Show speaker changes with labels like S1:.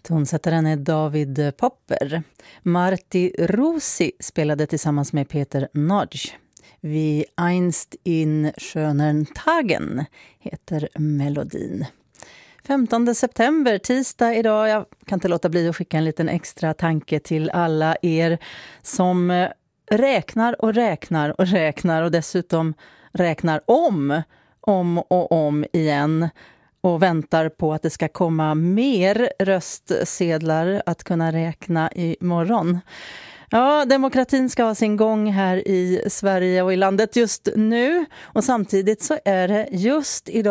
S1: Tonsättaren är David Popper. Marti Rossi spelade tillsammans med Peter Nodge. Wie einst in schönern Tagen heter melodin. 15 september, tisdag idag. Jag kan inte låta bli att skicka en liten extra tanke till alla er som räknar och räknar och räknar och dessutom räknar om och om igen och väntar på att det ska komma mer röstsedlar att kunna räkna imorgon. Ja, demokratin ska ha sin gång här i Sverige och i landet just nu och samtidigt så är det just idag